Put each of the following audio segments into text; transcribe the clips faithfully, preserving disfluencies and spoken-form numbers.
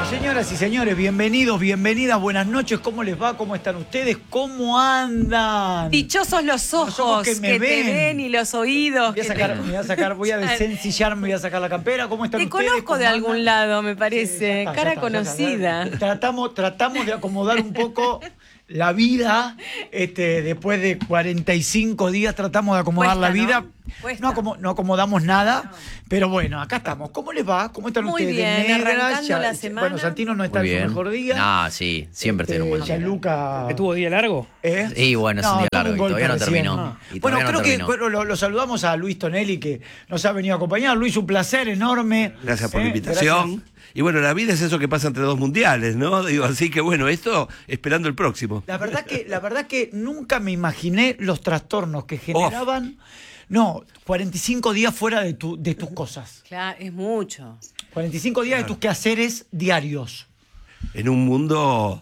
Señoras y señores, bienvenidos, bienvenidas, buenas noches, ¿cómo les va? ¿Cómo están ustedes? ¿Cómo andan? Dichosos los ojos, Los ojos que me que ven. te ven y los oídos. Voy a que sacar, te... me voy a sacar, voy a desencillarme, voy a sacar la campera. ¿Cómo están Te ustedes? conozco ¿Cómo de andan? algún lado, me Sí, parece. ya está, ya Cara está, ya está. conocida. Tratamos, tratamos de acomodar un poco la vida, este, después de cuarenta y cinco días tratamos de acomodar Cuesta, la vida. ¿no? Cuesta. No, acomo- no acomodamos nada, No. pero bueno, acá estamos. ¿Cómo les va? ¿Cómo están Muy ustedes? bien, Negras, arrancando ya- la ya- semana. Bueno, Santino no está Muy en su bien. mejor día. No, sí, siempre Este, tiene un buen día. Gianluca. ¿Que tuvo día largo? ¿Eh? Y bueno, es un día tuvo largo y golpe todavía no recién. terminó. Ah. Y Bueno, todavía no creo que terminó. bueno, lo, lo saludamos a Luis Tonelli, que nos ha venido a acompañar. Luis, un placer enorme. Gracias por ¿Eh? la invitación. Gracias. Y bueno, la vida es eso que pasa entre dos mundiales, ¿no? Digo, así que bueno, esto esperando el próximo. La verdad que, la verdad que nunca me imaginé los trastornos que generaban. No, cuarenta y cinco días fuera de, tu, de tus cosas. Claro, es mucho. cuarenta y cinco días de tus quehaceres diarios. En un mundo,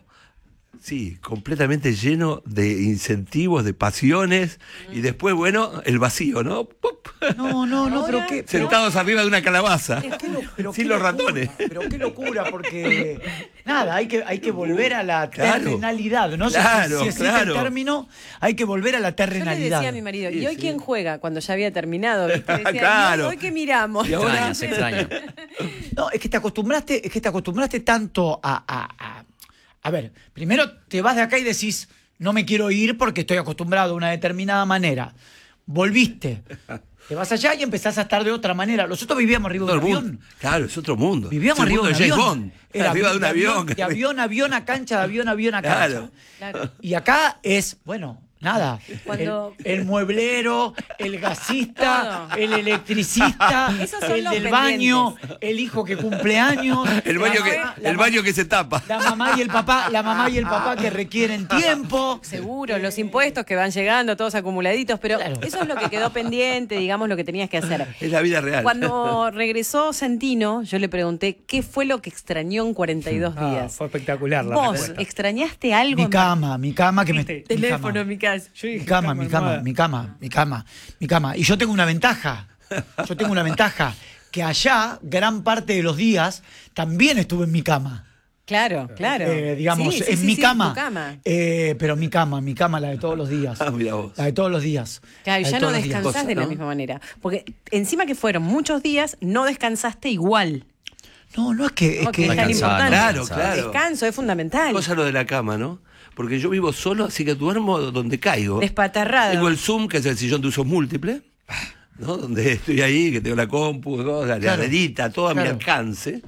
sí, completamente lleno de incentivos, de pasiones, y después, bueno, el vacío, ¿no? ¡Pup! No, no, no, pero Ahora, qué. pero- Sentados arriba de una calabaza. Qué lo- pero Sin qué los locura, ratones. Pero qué locura, porque nada, hay que, hay que volver a la Claro. terrenalidad. No sé Claro, si, si existe claro. el término, hay que volver a la Yo le terrenalidad. decía a mi marido, Sí, ¿y hoy sí. quién juega? Cuando ya había terminado, ¿viste? Decía, Claro. "¿Y hoy qué miramos?" Y ahora- Extraña, se extraña. No, es que te acostumbraste, es que te acostumbraste tanto a, a, a, a ver, primero te vas de acá y decís, no me quiero ir porque estoy acostumbrado a una determinada manera. Volviste. Te vas allá y empezás a estar de otra manera. Nosotros vivíamos arriba de Todo un el avión. mundo. Claro, es otro mundo. Vivíamos Es el arriba de mundo un de James avión. Bond. Era arriba de un avión. De avión a avión a cancha, de avión a avión a cancha. Claro. Claro. Y acá es, bueno, nada. Cuando- El, el mueblero, el gasista, el electricista, Esos son el los del baño, pendientes. el hijo que cumple años. El baño, la que, mamá- la el baño que se tapa. La mamá y el papá, la mamá y el papá que requieren tiempo. Seguro, los impuestos que van llegando, todos acumuladitos, pero Claro. eso es lo que quedó pendiente, digamos, lo que tenías que hacer. Es la vida real. Cuando regresó Santino, yo le pregunté qué fue lo que extrañó en cuarenta y dos Ah, días. fue espectacular la ¿Vos respuesta. extrañaste algo? Mi en cama, mi cama que me. ¿Viste? mi teléfono, cama. mi casa. Yo Mi dije, cama, mi cama, almohada. mi cama, mi cama, mi cama. Y yo tengo una ventaja. Yo tengo una ventaja. Que allá, gran parte de los días, también estuve en mi cama. Claro, claro. Eh, digamos, Sí, sí, en sí, mi sí, cama. tu cama. Eh, pero mi cama, mi cama, la de todos los días. Ah, mira vos. La de todos los días. Claro, y La de ya no todos los días. descansás Cosa, de la ¿no? misma manera. Porque encima que fueron muchos días, no descansaste igual. No, no es que. Es No, que es tan Descansar, importante. Claro, descansar. claro. Descanso es fundamental. Cosa lo de la cama, ¿no? Porque yo vivo solo, así que duermo donde caigo. Despatarrado. Tengo el Zoom, que es el sillón de usos múltiples, ¿no? Donde estoy ahí, que tengo la compu, ¿no? la Claro. heladera, todo a mi Claro. alcance.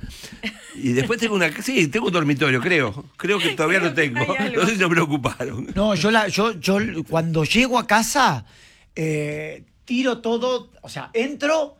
Y después tengo una. Sí, tengo un dormitorio, creo. Creo que todavía lo tengo. Hay algo. No sé si me preocuparon. No, yo, la, yo, yo cuando llego a casa, eh, tiro todo, o sea, entro,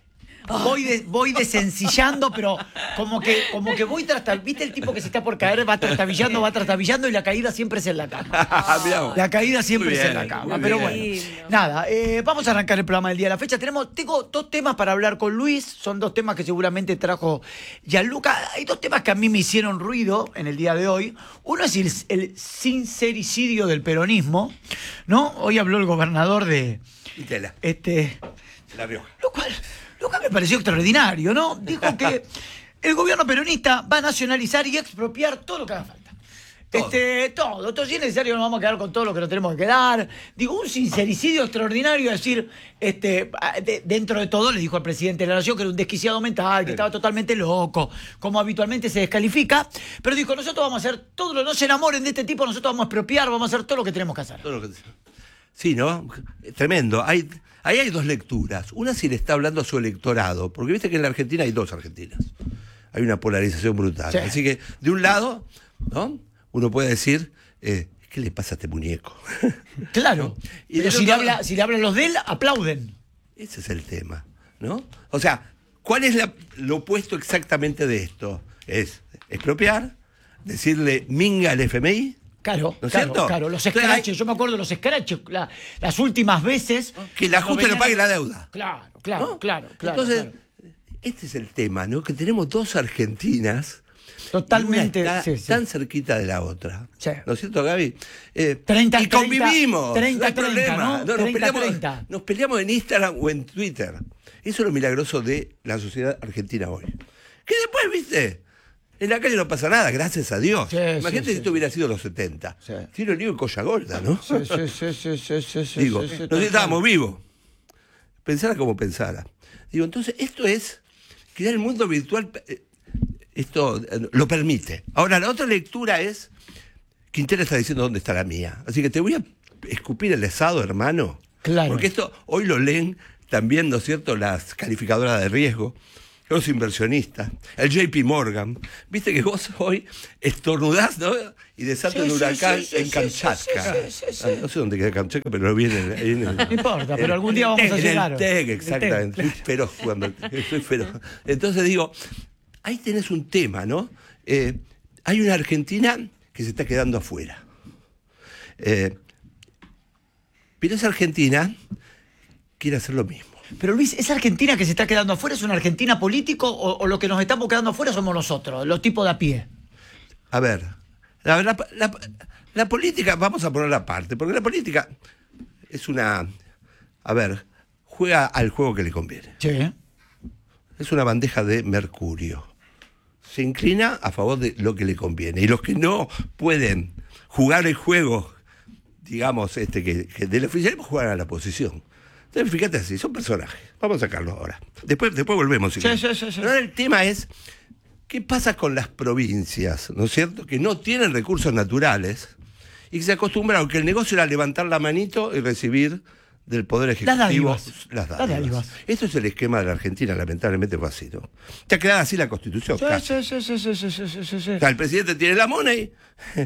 voy, de- voy desencillando, pero como que, como que voy trastabillando. ¿Viste el tipo que se está por caer? Va trastabillando, va trastabillando y la caída siempre es en la cama. Ah, mirá vos. La caída siempre Muy es en bien, la cama. muy Pero bien. bueno, Lindo. nada, eh, vamos a arrancar el programa del día de la fecha. Tenemos, tengo dos temas para hablar con Luis. Son dos temas que seguramente trajo Gianluca. Hay dos temas que a mí me hicieron ruido en el día de hoy. Uno es el, el sincericidio del peronismo, ¿no? Hoy habló el gobernador de Y tela, este. de La Rioja. Lo cual, lo cual me pareció extraordinario, ¿no? Dijo que el gobierno peronista va a nacionalizar y expropiar todo lo que haga falta. Todo. Este, todo, todo, si es necesario nos vamos a quedar con todo lo que nos tenemos que quedar. Digo, un sincericidio extraordinario, es decir, este, de- dentro de todo le dijo al presidente de la Nación que era un desquiciado mental, que estaba totalmente loco, como habitualmente se descalifica, pero dijo, nosotros vamos a hacer todo lo, no se enamoren de este tipo, nosotros vamos a expropiar, vamos a hacer todo lo que tenemos que hacer. Todo lo que- Sí, ¿no? Tremendo. Hay, ahí hay dos lecturas. Una si le está hablando a su electorado, porque viste que en la Argentina hay dos Argentinas. Hay una polarización brutal. Sí. Así que, de un lado, ¿no? Uno puede decir, eh, ¿qué le pasa a este muñeco? Claro, Y pero del si le, otro- habla, si le hablan los de él, aplauden. Ese es el tema, ¿no? O sea, ¿cuál es la- lo opuesto exactamente de esto? Es expropiar, decirle minga al F M I. Claro, ¿No es claro, cierto? claro, los Entonces, escraches, hay- yo me acuerdo de los escraches, la- las últimas veces. Que el ajuste no le venían- pague la deuda. Claro, claro, ¿no? claro, claro. Entonces, claro. este es el tema, ¿no? Que tenemos dos Argentinas. Totalmente. y una está sí, sí. tan cerquita de la otra. Sí. ¿No es cierto, Gaby? Eh, treinta, y convivimos. treinta, no hay treinta, problema. ¿no? nos, treinta, peleamos, treinta. nos peleamos en Instagram o en Twitter. Eso es lo milagroso de la sociedad argentina hoy. Que después, viste, En la calle no pasa nada, gracias a Dios. Sí, Imagínate sí, si sí. esto hubiera sido los setenta. Sí. Tiro lío en Collagolda, ¿no? Sí, sí, sí, sí, sí, sí, sí, Digo, sí, sí, nosotros tal estábamos cual. vivos. Pensara como pensara. Digo, entonces esto es, crear el mundo virtual, eh, esto eh, lo permite. Ahora, la otra lectura es, Quintero está diciendo dónde está la mía. Así que te voy a escupir el asado, hermano. Claro. Porque esto hoy lo leen también, ¿no es cierto?, las calificadoras de riesgo, los inversionistas, el J P Morgan. Viste que vos hoy estornudás, ¿no? Y desata Sí, un sí, huracán sí, sí, en sí, Kamchatka. sí, sí, sí, sí. Ah, no sé dónde queda Kamchatka, pero lo viene ahí en el, No importa, pero algún día vamos a en el llegar. TEC, El exactamente. TEC. Soy feroz cuando soy feroz. Entonces digo, ahí tenés un tema, ¿no? Eh, hay una Argentina que se está quedando afuera. Eh, pero esa Argentina quiere hacer lo mismo. Pero Luis, ¿esa Argentina que se está quedando afuera es una Argentina político o, o lo que nos estamos quedando afuera somos nosotros, los tipos de a pie? A ver, la, la- la- la política, vamos a ponerla aparte, porque la política es una, a ver, juega al juego que le conviene. Sí. Es una bandeja de mercurio. Se inclina a favor de lo que le conviene. Y los que no pueden jugar el juego, digamos, este que, que del oficialismo, juegan a la oposición. Entonces, fíjate así, son personajes. Vamos a sacarlos ahora. Después, después volvemos. Si Sí, querés. sí, sí, sí. Pero ahora el tema es, ¿qué pasa con las provincias, ¿no es cierto?, que no tienen recursos naturales y que se acostumbraron que el negocio era levantar la manito y recibir del Poder Ejecutivo dádivas. las Las dádivas. dádivas. Esto es el esquema de la Argentina, lamentablemente fue así, ¿no? Ya quedaba así la Constitución. Sí, casi. sí, sí, sí, sí, sí, sí, sí, sí. O sea, el presidente tiene la money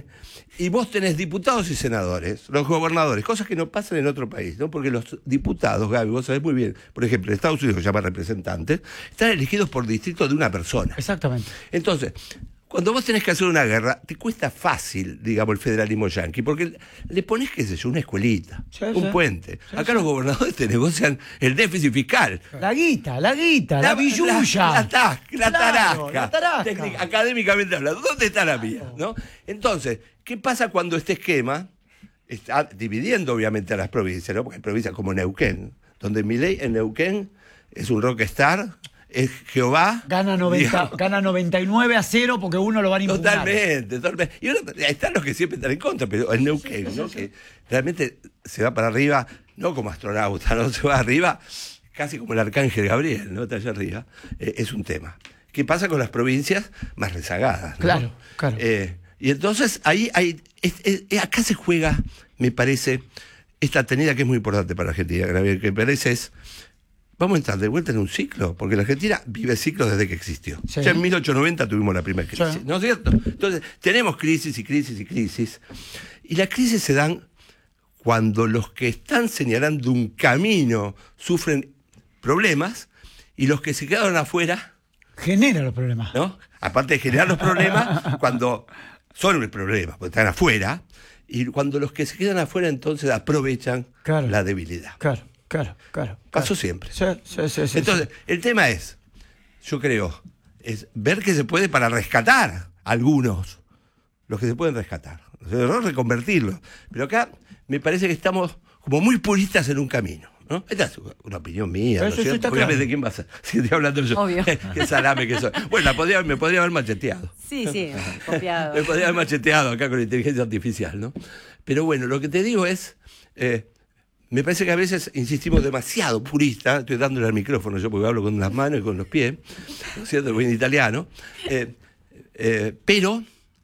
y vos tenés diputados y senadores, los gobernadores, cosas que no pasan en otro país, ¿no? Porque los diputados, Gaby, vos sabés muy bien, por ejemplo, en Estados Unidos se llama representantes, están elegidos por distrito de una persona. Exactamente. Entonces, cuando vos tenés que hacer una guerra, te cuesta fácil, digamos, el federalismo yanqui, porque le ponés, qué sé yo, una escuelita, Sí, un sí. puente. Sí, Acá sí. los gobernadores te negocian el déficit fiscal. La guita, la guita, la, billulla. La, la, tas- la Claro, tarasca. la tarasca. Técnica- académicamente hablando, ¿dónde está la mía? ¿No? Entonces, ¿qué pasa cuando este esquema está dividiendo obviamente a las provincias, ¿no? Porque hay provincias como Neuquén, donde Milei en Neuquén es un rockstar, es Jehová. Gana, noventa, digamos. gana noventa y nueve a cero porque uno lo van a impugnar. Totalmente, totalmente. Y ahora están los que siempre están en contra, pero en Neuquén, ¿no? Que realmente se va para arriba, no como astronauta, ¿no? Se va arriba casi como el arcángel Gabriel, ¿no? Está allá arriba. Eh, es un tema. ¿Qué pasa con las provincias más rezagadas? ¿no? Claro, claro. Eh, y entonces ahí hay, es- es- acá se juega, me parece, esta tenida que es muy importante para la Argentina, Gabriel, que me parece es, vamos a entrar de vuelta en un ciclo, porque la Argentina vive ciclos desde que existió. Sí. Ya en mil ochocientos noventa tuvimos la primera crisis, Sí. ¿no es cierto? Entonces, tenemos crisis y crisis y crisis, y las crisis se dan cuando los que están señalando un camino sufren problemas, y los que se quedaron afuera, Genera los problemas. ¿no? Aparte de generar los problemas, cuando son el problema, porque están afuera, y cuando los que se quedan afuera entonces aprovechan Claro. la debilidad. Claro, claro, claro. Pasó claro. siempre. Sí, sí, sí, sí, Entonces, sí. el tema es, yo creo, es ver que se puede para rescatar a algunos, los que se pueden rescatar, o sea, no reconvertirlos. Pero acá me parece que estamos como muy puristas en un camino, ¿no? Esta es una opinión mía, ¿no es Eso sí cierto? está Obviamente, claro. ¿quién va a ser? Si estoy hablando yo. Obvio. Qué salame que soy. Bueno, la podría- me podría haber macheteado. Sí, sí, copiado. Me podría haber macheteado acá con la inteligencia artificial, ¿no? Pero bueno, lo que te digo es, eh, me parece que a veces insistimos demasiado purista, estoy dándole al micrófono yo porque hablo con las manos y con los pies, ¿no es cierto? Voy en italiano, eh, eh, pero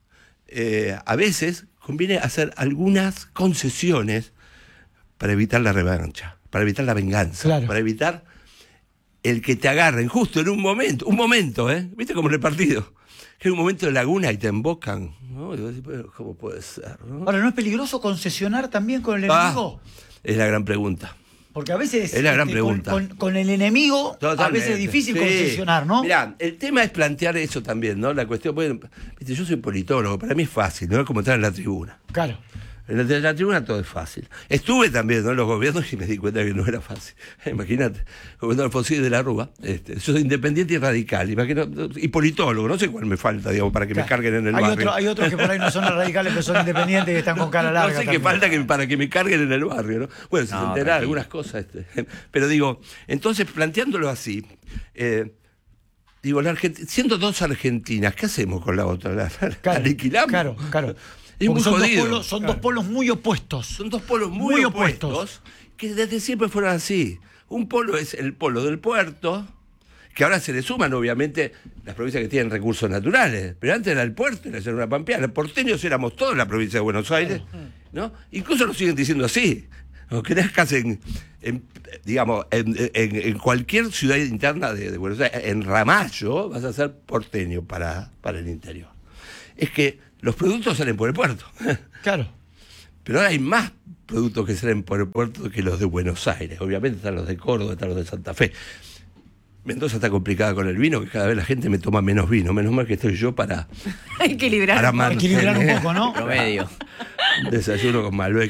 eh, a veces conviene hacer algunas concesiones para evitar la revancha, para evitar la venganza, Claro. para evitar el que te agarren justo en un momento, un momento, ¿eh? ¿Viste como en el partido? Que hay un momento de laguna y te embocan, ¿no? Y vos decís, pero ¿cómo puede ser? ¿no? Ahora, ¿no es peligroso concesionar también con el Ah, enemigo? es la gran pregunta. Porque a veces Es la gran con- pregunta. Con, con el enemigo a veces es difícil Sí. concesionar, ¿no? Mirá, el tema es plantear eso también, ¿no? La cuestión, bueno, viste, yo soy politólogo, para mí es fácil, ¿no? Es como estar en la tribuna. Claro. En la, en la tribuna todo es fácil. Estuve también, ¿no?, en los gobiernos y me di cuenta que no era fácil. Imagínate, gobernador Alfonsín de la Rúa. Este, yo soy independiente y radical, imagino, y politólogo, no sé cuál me falta, digamos, para que me Claro. carguen en el hay barrio. otro- hay otros que por ahí no son radicales, pero son independientes y están con cara larga. No sé qué también. falta que, para que me carguen en el barrio, ¿no? Bueno, se No, enterarán tranquilo. algunas cosas. Este. Pero digo, entonces planteándolo así, eh, digo, la Argent- siendo dos Argentinas, ¿qué hacemos con la otra? ¿La, la Claro, aniquilamos? Claro, claro. Es Porque muy son, dos jodido. polos, son Claro. dos polos muy opuestos. Son dos polos muy, Muy opuestos, opuestos. que desde siempre fueron así. Un polo es el polo del puerto, que ahora se le suman, obviamente, las provincias que tienen recursos naturales. Pero antes era el puerto, era una pampeana. Los porteños éramos todos la provincia de Buenos Aires, ¿no? Incluso lo siguen diciendo así. Aunque nazcas en, en, digamos, en, en, en cualquier ciudad interna de, de Buenos Aires, en Ramallo, vas a ser porteño para, para el interior. Es que los productos salen por el puerto. Claro. Pero ahora hay más productos que salen por el puerto que los de Buenos Aires. Obviamente están los de Córdoba, están los de Santa Fe. Mendoza está complicada con el vino, que cada vez la gente me toma menos vino. Menos mal que estoy yo para, Equilibrar. para un poco. mantener Equilibrar un poco, ¿no? Promedio. un desayuno con Malbec.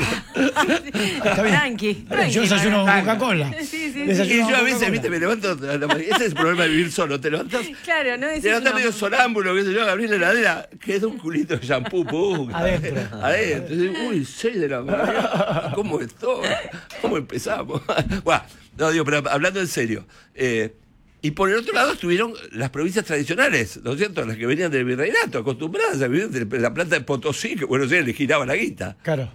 Está bien. Tranqui, tranqui. Yo desayuno con Coca-Cola. Sí, sí, sí. Y Desayuno yo a con veces, Coca-Cola. viste, me levanto. a la- Ese es el problema de vivir solo. Te levantas. Claro, no Te decís levantas una- medio sonámbulo, qué sé yo, abrí la heladera, queda un culito de shampoo, pum. Adentro. Adentro. Uy, seis de la mañana. ¿Cómo estoy? ¿Cómo empezamos? Bueno, no digo, pero hablando en serio. Eh, y por el otro lado estuvieron las provincias tradicionales, ¿no es cierto? Las que venían del virreinato, acostumbradas a vivir de la planta de Potosí, que Buenos Aires le giraba la guita. Claro,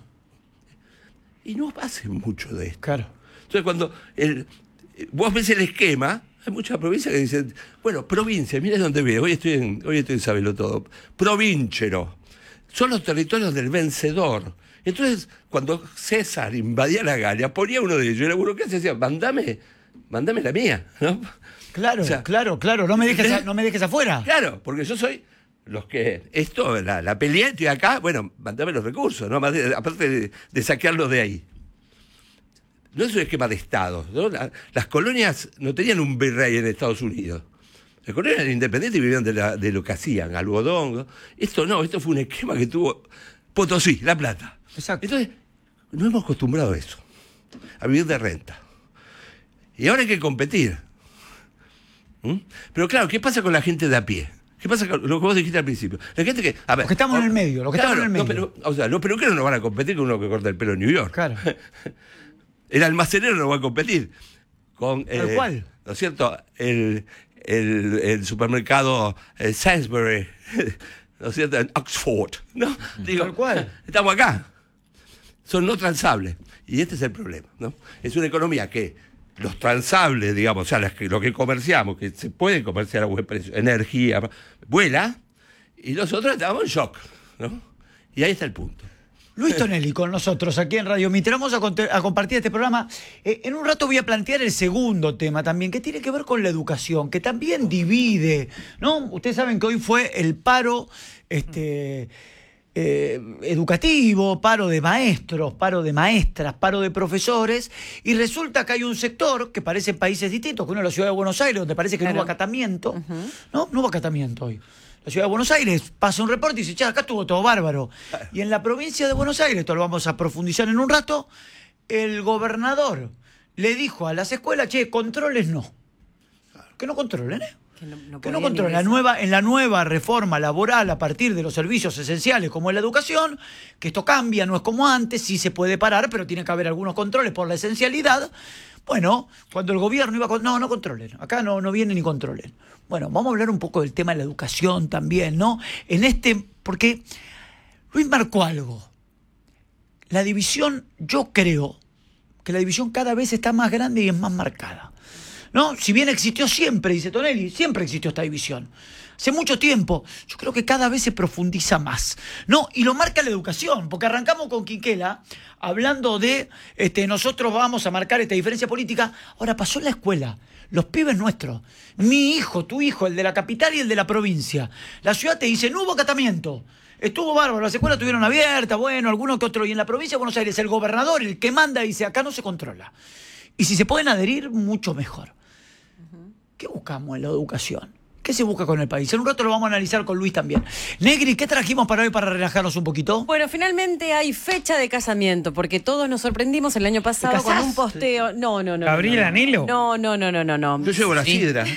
Y no hacen mucho de esto. claro. Entonces, cuando el, vos ves el esquema, hay muchas provincias que dicen, bueno, provincia, mira dónde veo, hoy estoy en, hoy estoy en Sabelo Todo, provinciero, son los territorios del vencedor. Entonces, cuando César invadía la Galia, ponía uno de ellos, y la burocracia decía, mandame, mandame la mía, ¿no? Claro, O sea, claro, claro. No me dejes, ¿entendés? a- no me dejes afuera. Claro, porque yo soy los que, esto, la, la pelea, estoy acá, bueno, mandame los recursos, ¿no? Más de- aparte de, de saquearlos de ahí. No es un esquema de Estado, ¿no? La- las colonias no tenían un virrey en Estados Unidos. Las colonias eran independientes y vivían de, la- de lo que hacían, algodón. ¿no? Esto no, esto fue un esquema que tuvo Potosí, La Plata. Exacto. Entonces, no hemos acostumbrado a eso, a vivir de renta. Y ahora hay que competir. ¿Mm? Pero claro, ¿qué pasa con la gente de a pie? ¿Qué pasa con lo que vos dijiste al principio? La gente que. A ver, Los que estamos en el medio, los que estamos en el no, medio. pero, o sea, los peluqueros no van a competir con uno que corta el pelo en New York. Claro. El almacenero no va a competir con. Tal eh, cual. ¿No es cierto? El, el, el supermercado eh, Sainsbury, ¿no es cierto? En Oxford, ¿no? Digo, Tal cual. Estamos acá. Son no transables. Y este es el problema, ¿no? Es una economía que los transables, digamos, o sea, las que, lo que comerciamos, que se puede comerciar a buen precio, energía, vuela, y nosotros estamos en shock, ¿no? Y ahí está el punto. Luis Tonelli con nosotros aquí en Radio Mitre. Vamos a, conte- a compartir este programa. Eh, en un rato voy a plantear el segundo tema también, que tiene que ver con la educación, que también divide, ¿no? Ustedes saben que hoy fue el paro este, eh, educativo, paro de maestros, paro de maestras, paro de profesores, y resulta que hay un sector que parece en países distintos, que uno es la ciudad de Buenos Aires, donde parece que no Claro. hubo acatamiento, ¿no? No hubo acatamiento hoy. La ciudad de Buenos Aires pasa un reporte y dice, ya, acá estuvo todo bárbaro. Y en la provincia de Buenos Aires, esto lo vamos a profundizar en un rato, el gobernador le dijo a las escuelas, che, controles no. Que no controlen, ¿eh? Que no- no que no podían controlen. La ingresar. nueva, en la nueva reforma laboral a partir de los servicios esenciales como es la educación, que esto cambia, no es como antes, sí se puede parar, pero tiene que haber algunos controles por la esencialidad. Bueno, cuando el gobierno iba con... No, no controlen. Acá no, no vienen ni controlen. Bueno, vamos a hablar un poco del tema de la educación también, ¿no? En este... Porque Luis marcó algo. La división, yo creo que la división cada vez está más grande y es más marcada. ¿No? Si bien existió siempre, dice Tonelli, siempre existió esta división. Hace mucho tiempo, yo creo que cada vez se profundiza más. ¿No? Y lo marca la educación, porque arrancamos con Quinquela, hablando de este, nosotros vamos a marcar esta diferencia política. Ahora pasó en la escuela, los pibes nuestros, mi hijo, tu hijo, el de la capital y el de la provincia. La ciudad te dice, no hubo acatamiento. Estuvo bárbaro, las escuelas estuvieron abiertas, bueno, algunos que otros. Y en la provincia de Buenos Aires, el gobernador, el que manda, dice, acá no se controla. Y si se pueden adherir, mucho mejor. ¿Qué buscamos en la educación? ¿Qué se busca con el país? En un rato lo vamos a analizar con Luis también. Negri, ¿qué trajimos para hoy para relajarnos un poquito? Bueno, finalmente hay fecha de casamiento, porque todos nos sorprendimos el año pasado con un posteo. No, no, no. ¿Gabriel no, no. Anhelo? No, no, no, no, no, no. Yo llevo la Sí. sidra.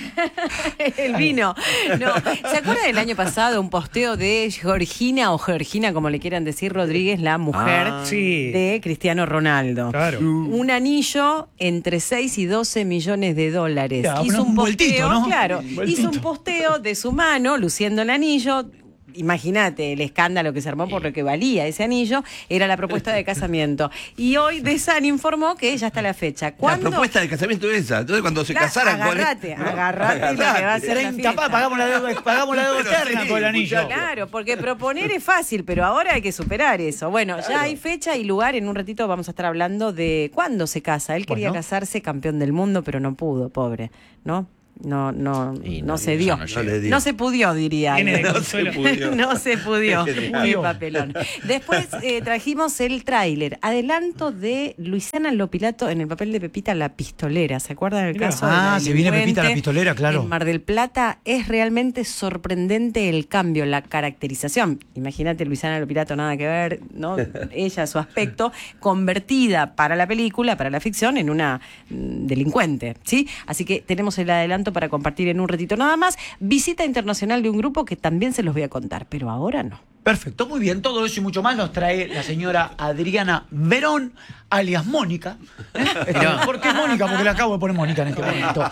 El vino. No. ¿Se acuerdan del año pasado un posteo de Georgina o Georgina, como le quieran decir, Rodríguez, la mujer Ah, sí. de Cristiano Ronaldo? Claro. Un anillo entre seis y doce millones de dólares. Ya, hizo un un posteo, vueltito, ¿no? claro, Un vueltito. hizo un posteo de su mano luciendo el anillo. Imagínate el escándalo que se armó por lo que valía ese anillo, era la propuesta de casamiento. Y hoy The Sun informó que ya está la fecha. La ¿Cuándo? propuesta de casamiento es esa. Entonces, cuando se La- casaran con él- agarrate, ¿no? agarrate lo que va a ser la treinta pa, fiesta. pagamos la deuda, pagamos la deuda Pero externa sí, con el anillo. muchacho. Claro, porque proponer es fácil, pero ahora hay que superar eso. Bueno, ya hay fecha y lugar. En un ratito vamos a estar hablando de cuándo se casa. Él quería Bueno. casarse campeón del mundo, pero no pudo, pobre, ¿no? No, no, Y no, no, se ya dio. no No le dio. No se pudió, diría. Tiene de alguien. No se consuelo. pudió. No se pudió. Qué Qué papelón. Después eh, trajimos el tráiler, adelanto de Luisana Lopilato en el papel de Pepita la Pistolera. ¿Se acuerdan del Mirá. caso? de Ah, la se viene delincuente Pepita la Pistolera, claro. En Mar del Plata es realmente sorprendente el cambio, la caracterización. Imagínate Luisana Lopilato, nada que ver, ¿no? Ella, su aspecto, convertida para la película, para la ficción, en una mm, delincuente, ¿sí? Así que tenemos el adelanto para compartir en un ratito nada más. Visita internacional de un grupo que también se los voy a contar, pero ahora no. Perfecto, muy bien. Todo eso y mucho más nos trae la señora Adriana Verón, alias Mónica. ¿Eh? Este, ¿Por qué Mónica? Porque le acabo de poner Mónica en este momento.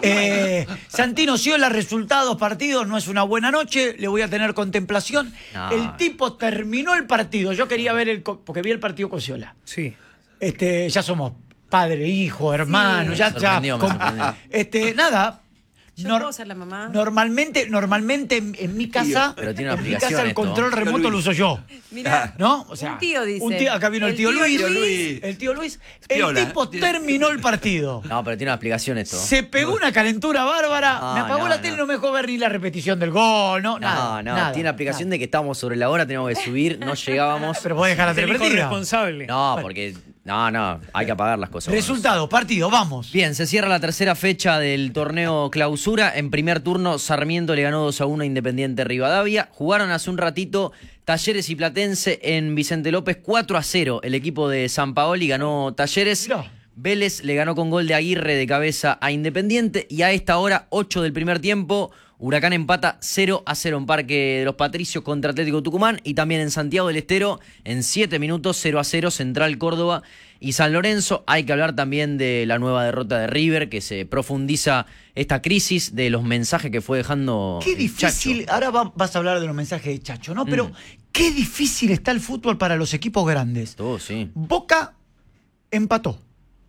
Eh, Santino Ciola, resultados, partidos, no es una buena noche, le voy a tener contemplación. No. El tipo terminó el partido. Yo quería ver el... co- porque vi el partido con Ciola. Sí. Este, ya somos padre, hijo, hermano, Sí. ya, Me sorprendió, ya. me com- sorprendió. Este, nada. ¿Yo nor- puedo ser la mamá? Normalmente, normalmente en, en mi casa, Pero tiene una en mi aplicación casa el esto. control remoto Luis. lo uso yo. Mirá, ¿No? O sea, un tío dice. un tío- acá vino el, El tío, tío Luis, Luis. El tío Luis. Piola. El tipo terminó el partido. No, pero tiene una explicación esto. Se pegó una calentura bárbara. No, me apagó no, la tele y no. no me dejó ver ni la repetición del gol. No, No, nada. no, nada, tiene la aplicación nada. de que estábamos sobre la hora, teníamos que subir, no llegábamos. Pero podés dejar la Es el tele hijo prendida. responsable. No, porque. No, no, hay que apagar las cosas. Resultado, partido, vamos. Bien, se cierra la tercera fecha del torneo Clausura. En primer turno, Sarmiento le ganó dos a uno a Independiente Rivadavia. Jugaron hace un ratito Talleres y Platense en Vicente López cuatro a cero. El equipo de San Paoli ganó Talleres. Mirá. Vélez le ganó con gol de Aguirre de cabeza a Independiente. Y a esta hora, ocho del primer tiempo, Huracán empata cero a cero en Parque de los Patricios contra Atlético Tucumán. Y también en Santiago del Estero, en siete minutos, cero a cero, Central Córdoba y San Lorenzo. Hay que hablar también de la nueva derrota de River, que se profundiza esta crisis, de los mensajes que fue dejando Qué el difícil, Chacho. ahora va- vas a hablar de los mensajes de Chacho, ¿no? Pero Mm. qué difícil está el fútbol para los equipos grandes. Todo, sí, Boca empató.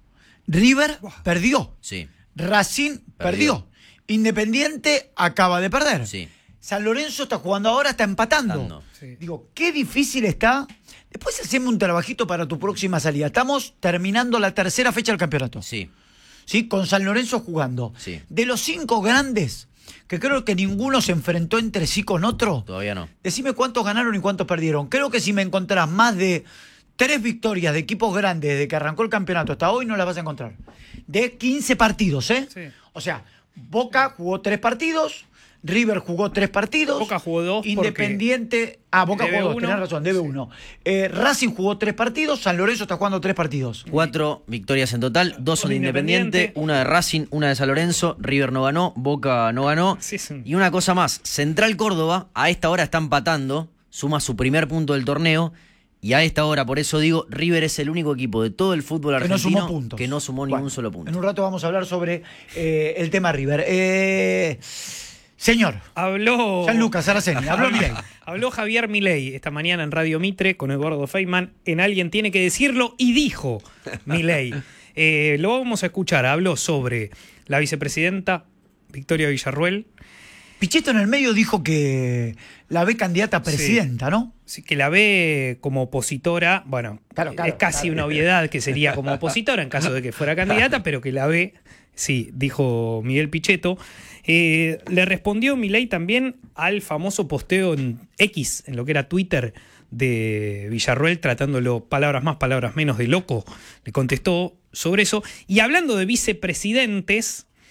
River perdió. sí, Racing perdió. Independiente acaba de perder. sí. San Lorenzo está jugando ahora, está empatando. Empatando. Sí. Digo, qué difícil está. Después hacemos un trabajito para tu próxima salida. Estamos terminando la tercera fecha del campeonato. Sí, ¿Sí? Con San Lorenzo jugando. Sí. De los cinco grandes, que creo que ninguno se enfrentó entre sí con otro, todavía no. decime cuántos ganaron y cuántos perdieron. Creo que si me encontrás más de tres victorias de equipos grandes desde que arrancó el campeonato hasta hoy, no las vas a encontrar. De quince partidos, ¿eh? Sí. O sea, Boca jugó tres partidos, River jugó tres partidos. Boca jugó dos Independiente. Ah, Boca debe jugó dos, uno. tenés razón, debe Sí. uno. Eh, Racing jugó tres partidos, San Lorenzo está jugando tres partidos. Cuatro victorias en total, dos son de Con Independiente, Independiente. una de Racing, una de San Lorenzo, River no ganó, Boca no ganó. Sí, sí. Y una cosa más, Central Córdoba a esta hora está empatando, suma su primer punto del torneo, y a esta hora, por eso digo, River es el único equipo de todo el fútbol Que no argentino sumó puntos. que no sumó Bueno, ningún solo punto. En un rato vamos a hablar sobre eh, el tema River. Eh, señor, Habló. Gianluca Saraceni, habló Milei. Habló Javier Milei esta mañana en Radio Mitre con Eduardo Feynman en Alguien Tiene que Decirlo y dijo Milei. Eh, lo vamos a escuchar. Habló sobre la vicepresidenta Victoria Villarruel, Pichetto en el medio dijo que la ve candidata a presidenta, ¿no? sí, que la ve como opositora. Bueno, Claro, claro, es casi claro. una obviedad que sería como opositora en caso de que fuera candidata, pero que la ve, sí, dijo Miguel Pichetto. Eh, le respondió Milei también al famoso posteo en X, en lo que era Twitter, de Villarruel, tratándolo palabras más, palabras menos de loco. Le contestó sobre eso. Y hablando de vicepresidentes,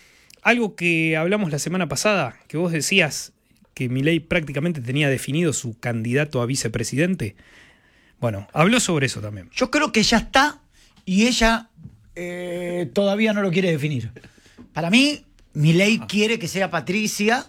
algo que hablamos la semana pasada, que vos decías que Milei prácticamente tenía definido su candidato a vicepresidente. Bueno, habló sobre eso también. Yo creo que ya está y ella eh, todavía no lo quiere definir. Para mí, Milei ah. quiere que sea Patricia.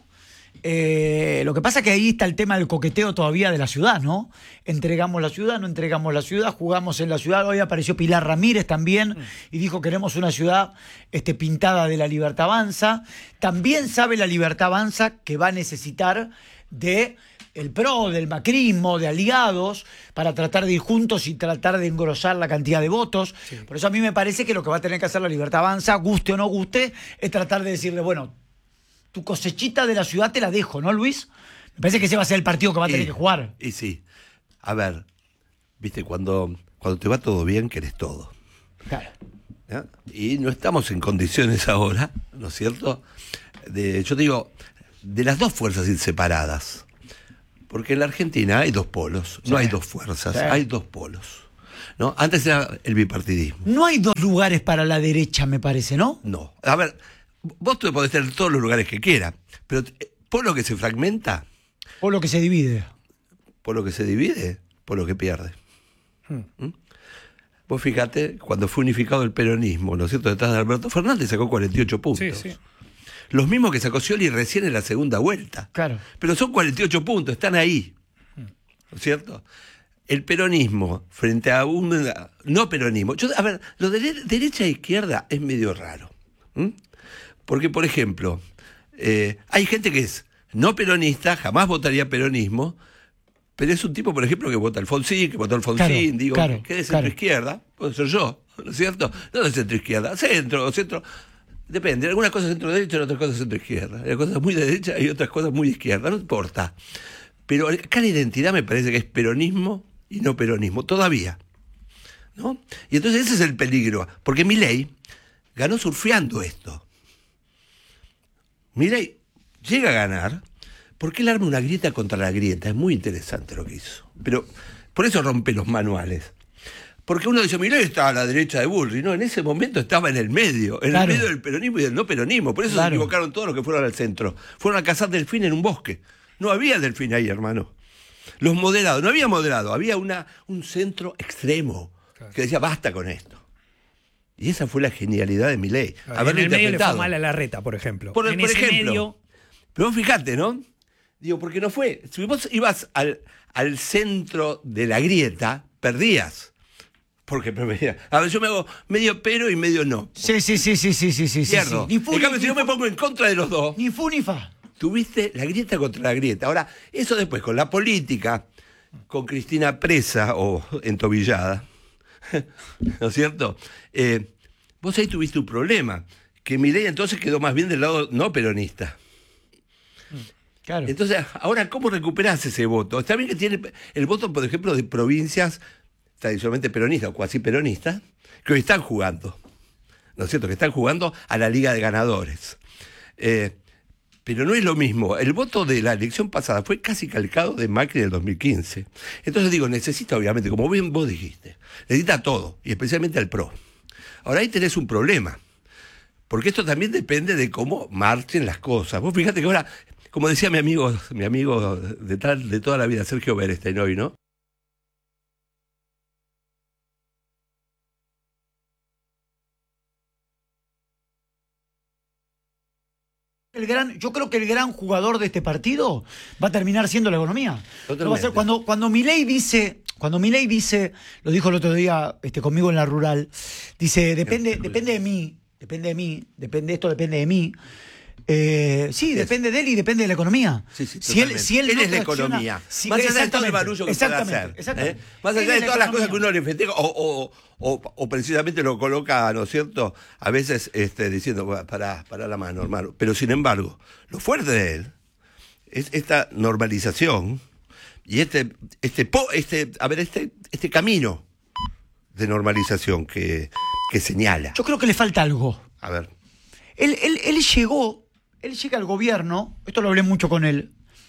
Eh, lo que pasa es que ahí está el tema del coqueteo todavía de la ciudad, ¿no? Entregamos la ciudad, no entregamos la ciudad, jugamos en la ciudad. Hoy apareció Pilar Ramírez también mm. y dijo queremos una ciudad este, pintada de la Libertad Avanza. También sabe la Libertad Avanza que va a necesitar de el P R O, del macrismo, de aliados, para tratar de ir juntos y tratar de engrosar la cantidad de votos. Sí. Por eso a mí me parece que lo que va a tener que hacer la Libertad Avanza, guste o no guste, es tratar de decirle, bueno, tu cosechita de la ciudad te la dejo, ¿no, Luis? Me parece que ese va a ser el partido que va a tener y, que jugar. Y sí. A ver, viste, cuando, cuando te va todo bien, querés todo. Claro. ¿Ya? Y no estamos en condiciones ahora, ¿no es cierto? De, yo digo, de las dos fuerzas inseparadas. Porque en la Argentina hay dos polos, sí. no hay dos fuerzas, sí. hay dos polos. ¿No? Antes era el bipartidismo. No hay dos lugares para la derecha, me parece, ¿no? No. A ver, vos te podés tener todos los lugares que quieras, pero polo que se fragmenta. Polo que se divide. Polo que se divide, polo que pierde. Hmm. ¿Mm? Vos fíjate, cuando fue unificado el peronismo, ¿no es cierto? Detrás de Alberto Fernández sacó cuarenta y ocho puntos. Sí, sí. Los mismos que sacó Scioli recién en la segunda vuelta. Claro. Pero son cuarenta y ocho puntos, están ahí. ¿No es cierto? El peronismo frente a un no peronismo. Yo, a ver, lo de derecha e izquierda es medio raro. ¿Mm? Porque, por ejemplo, eh, hay gente que es no peronista, jamás votaría peronismo, pero es un tipo, por ejemplo, que vota Alfonsín, que votó Alfonsín, claro, digo, claro, que es de claro. centro-izquierda, puedo ser yo, ¿no es cierto? No de centro-izquierda, centro, centro... Depende, algunas cosas centro-derecha y otras cosas centro-izquierda. Hay cosas muy de derecha y otras cosas muy de izquierda, no importa. Pero acá la identidad me parece que es peronismo y no peronismo, todavía. ¿No? Y entonces ese es el peligro, porque Milei ganó surfeando esto. Milei llega a ganar porque él arma una grieta contra la grieta. Es muy interesante lo que hizo. Pero por eso rompe los manuales. Porque uno dice, Milei está a la derecha de Bullrich. No, en ese momento estaba en el medio, en claro. el medio del peronismo y del no peronismo. Por eso claro. se equivocaron todos los que fueron al centro. Fueron a cazar delfín en un bosque. No había delfín ahí, hermano. Los moderados, no había moderado, había una, un centro extremo claro. que decía, basta con esto. Y esa fue la genialidad de Milei. Claro, en el medio le fue mal a Larreta, por ejemplo. Por, en por ese ejemplo. Medio... Pero vos fijate, ¿no? Digo, porque no fue. Si vos ibas al, al centro de la grieta, perdías. Porque prefería. A ver, yo me hago medio pero y medio no. Sí, sí, sí, sí, sí, sí, sí. Pierdo. Sí. Ni fu, en cambio, ni, si yo fu, me pongo en contra de los dos. Ni fu ni fa. Tuviste la grieta contra la grieta. Ahora, eso después con la política, con Cristina presa o entobillada, ¿no es cierto? Eh, vos ahí tuviste un problema. Que Milei entonces quedó más bien del lado no peronista. Claro. Entonces, ahora, ¿cómo recuperás ese voto? Está bien que tiene el voto, por ejemplo, de provincias tradicionalmente peronistas o cuasi peronistas, que hoy están jugando, ¿no es cierto? Que están jugando a la Liga de Ganadores. Eh, pero no es lo mismo. El voto de la elección pasada fue casi calcado de Macri del dos mil quince. Entonces digo, necesita, obviamente, como bien vos dijiste, necesita todo, y especialmente al P R O. Ahora ahí tenés un problema, porque esto también depende de cómo marchen las cosas. Vos fíjate que ahora, como decía mi amigo, mi amigo de, tal, de toda la vida, Sergio Berestein hoy, ¿no? El gran, yo creo que el gran jugador de este partido va a terminar siendo la economía. No va a ser, cuando, cuando Milei dice, cuando Milei dice, lo dijo el otro día este, conmigo en la rural, dice, depende, depende de mí, depende de mí, depende esto, depende de mí. Eh, sí, sí, depende de él y depende de la economía. Sí, sí, si él, si él, él no es la tracciona, economía. Si, más allá de todo el barullo que pueda hacer. ¿Eh? Más allá de todas las cosas que uno le festeja o, o, o, o precisamente lo coloca, ¿no es cierto? A veces este, diciendo, para, para la mano, hermano. Pero sin embargo, lo fuerte de él es esta normalización y este, este, este, a ver, este, este camino de normalización que, que señala. Yo creo que le falta algo. A ver. Él, él, él llegó, él llega al gobierno, esto lo hablé mucho con él,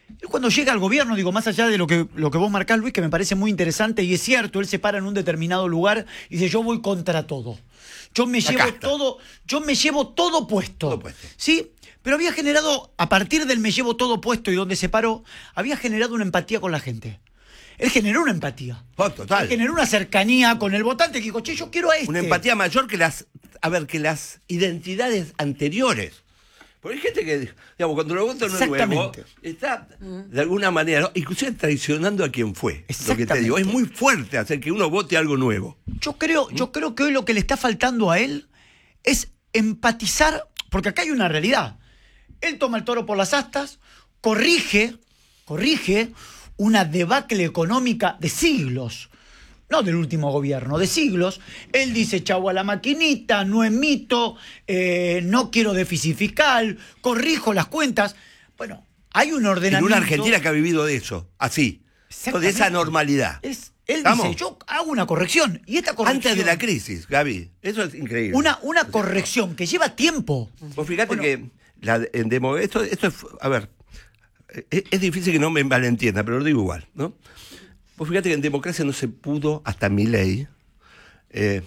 Él cuando llega al gobierno, digo, más allá de lo que, lo que vos marcás, Luis, que me parece muy interesante, y es cierto, él se para en un determinado lugar y dice, yo voy contra todo. Yo me Acá llevo está. todo, yo me llevo todo puesto. Todo puesto. ¿Sí? Pero había generado, a partir del me llevo todo puesto y donde se paró, había generado una empatía con la gente. Él generó una empatía. Oh, total. Él generó una cercanía con el votante que dijo, che, yo quiero a este. Una empatía mayor que las, a ver, que las identidades anteriores. Porque hay gente que, digamos, cuando lo vota uno nuevo, Exactamente. está de alguna manera, ¿no? Inclusive traicionando a quien fue. Lo que te digo, es muy fuerte hacer que uno vote algo nuevo. Yo creo, yo creo que hoy lo que le está faltando a él es empatizar, porque acá hay una realidad. Él toma el toro por las astas, corrige, corrige una debacle económica de siglos. No del último gobierno, de siglos. Él dice chau a la maquinita, no emito, eh, no quiero déficit fiscal, corrijo las cuentas. Bueno, hay un En ordenamiento. una Argentina que ha vivido de eso, así, de esa normalidad. Es, él ¿Estamos? dice, yo hago una corrección. Y esta corrección. Antes de la crisis, Gaby. Eso es increíble. Una, una corrección que lleva tiempo. Vos fíjate Bueno. que la, en demo, esto, esto es, a ver, es, es difícil que no me malentienda, pero lo digo igual, ¿no? Vos fíjate que en democracia no se pudo, hasta Milei, eh,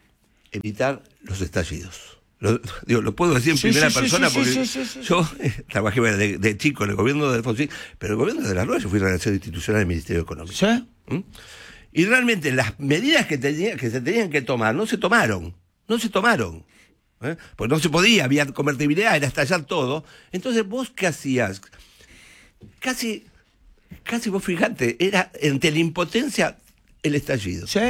evitar los estallidos. Lo, digo, lo puedo decir en Sí, primera sí, sí, persona sí, porque sí, sí, sí, sí. yo eh, trabajé bueno, de, de chico en el gobierno de Alfonsín, pero el gobierno de la Rúa yo fui relación institucional del Ministerio Económico. ¿Sí? ¿Mm? Y realmente las medidas que, tenía, que se tenían que tomar no se tomaron, no se tomaron. ¿eh? Pues no se podía, había convertibilidad, era estallar todo. Entonces, ¿vos qué hacías? Casi, casi vos fijate, era entre la impotencia el estallido. Sí.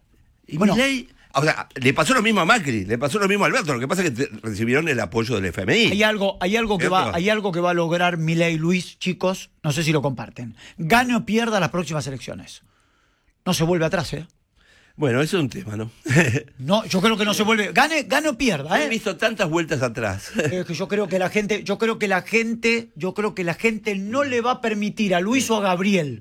Y Bueno. Milei, o sea, le pasó lo mismo a Macri, le pasó lo mismo a Alberto, lo que pasa es que te- recibieron el apoyo del F M I. Hay algo, hay algo que ¿Qué va, otro? hay algo que va a lograr Milei, Luis, chicos, no sé si lo comparten. Gane o pierda las próximas elecciones. No se vuelve atrás, ¿eh? Bueno, eso es un tema, ¿no? No, yo creo que no se vuelve. Gane, gane o pierda, He ¿eh? visto tantas vueltas atrás. Es que yo creo que la gente, yo creo que la gente, yo creo que la gente no le va a permitir a Luis o a Gabriel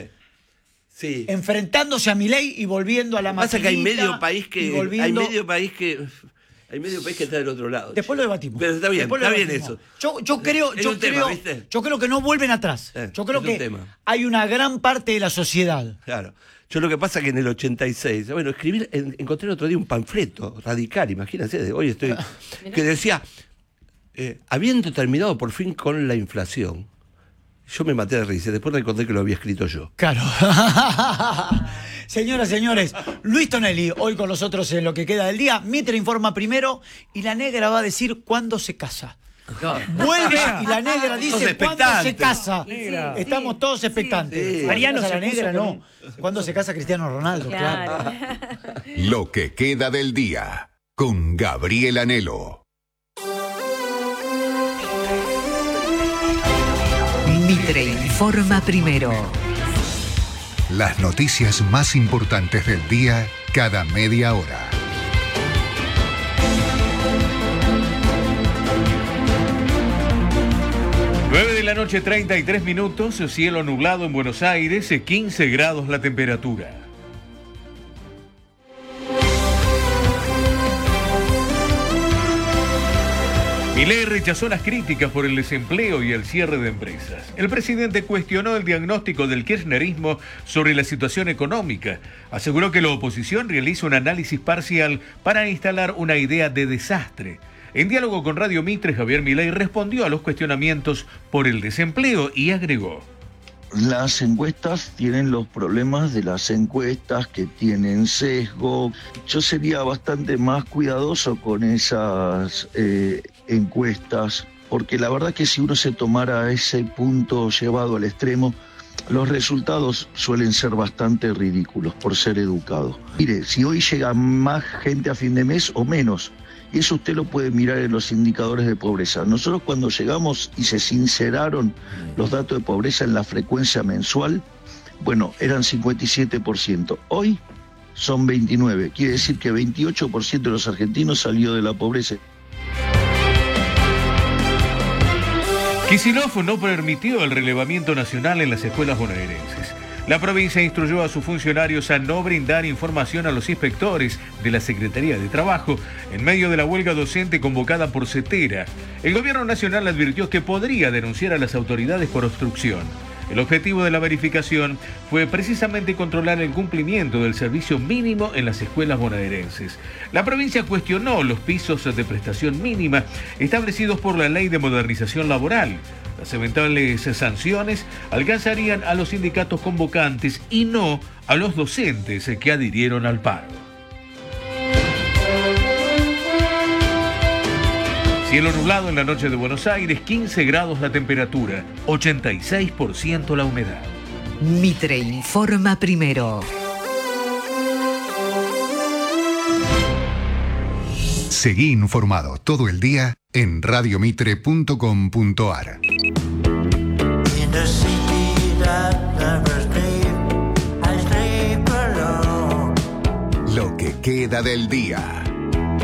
Sí. enfrentándose a Milei y volviendo a la Pasa que hay maquinita medio país y que volviendo- hay medio país que hay medio país que está del otro lado. Después lo debatimos. Pero está bien, Después lo está bien debatimos. eso. Yo, yo creo, Es yo un tema, creo, ¿viste? yo creo que no vuelven atrás. Eh, yo creo es un que tema. hay una gran parte de la sociedad. Claro. Yo lo que pasa es que en el ochenta y seis, bueno, escribí, en- encontré el otro día un panfleto radical, imagínense, de hoy estoy, que decía, eh, habiendo terminado por fin con la inflación, yo me maté de risa, después recordé que lo había escrito yo. Claro. Señoras, señores, Luis Tonelli, hoy con nosotros en lo que queda del día. Mitre informa primero y la negra va a decir cuándo se casa. Vuelve y la negra dice Todos cuándo se expectantes. casa. Negra. Estamos todos expectantes. Sí. ¿Cuándo Mariano se casa se la negra, puso no. ¿Cuándo se casa Cristiano Ronaldo? Claro. Claro. Lo que queda del día con Gabriel Anhelo. Mitre informa primero. Las noticias más importantes del día cada media hora. nueve de la noche, treinta y tres minutos, cielo nublado en Buenos Aires, quince grados la temperatura. Milei rechazó las críticas por el desempleo y el cierre de empresas. El presidente cuestionó el diagnóstico del kirchnerismo sobre la situación económica. Aseguró que la oposición realiza un análisis parcial para instalar una idea de desastre. En diálogo con Radio Mitre, Javier Milei respondió a los cuestionamientos por el desempleo y agregó: Las encuestas tienen los problemas de las encuestas que tienen sesgo. Yo sería bastante más cuidadoso con esas eh, encuestas, porque la verdad que si uno se tomara ese punto llevado al extremo, los resultados suelen ser bastante ridículos por ser educados. Mire, si hoy llega más gente a fin de mes o menos, y eso usted lo puede mirar en los indicadores de pobreza. Nosotros cuando llegamos y se sinceraron los datos de pobreza en la frecuencia mensual, bueno, eran cincuenta y siete por ciento. Hoy son veintinueve por ciento. Quiere decir que veintiocho por ciento de los argentinos salió de la pobreza. Kicillof no permitió el relevamiento nacional en las escuelas bonaerenses. La provincia instruyó a sus funcionarios a no brindar información a los inspectores de la Secretaría de Trabajo en medio de la huelga docente convocada por CETERA. El gobierno nacional advirtió que podría denunciar a las autoridades por obstrucción. El objetivo de la verificación fue precisamente controlar el cumplimiento del servicio mínimo en las escuelas bonaerenses. La provincia cuestionó los pisos de prestación mínima establecidos por la Ley de Modernización Laboral. Las eventuales sanciones alcanzarían a los sindicatos convocantes y no a los docentes que adhirieron al paro. Cielo nublado en la noche de Buenos Aires, quince grados la temperatura, ochenta y seis por ciento la humedad. Mitre informa primero. Seguí informado todo el día en radio mitre punto com punto a r. Lo que queda del día.